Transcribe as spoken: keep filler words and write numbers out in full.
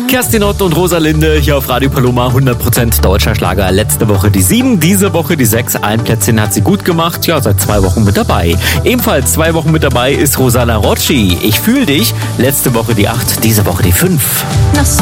Kerstin Ott und Rosalinde hier auf Radio Paloma, hundert Prozent deutscher Schlager. Letzte Woche die sieben, diese Woche die sechs. Ein Plätzchen hat sie gut gemacht, ja, seit zwei Wochen mit dabei. Ebenfalls zwei Wochen mit dabei ist Rosanna Rocci. Ich fühl dich. Letzte Woche die acht, diese Woche die fünf.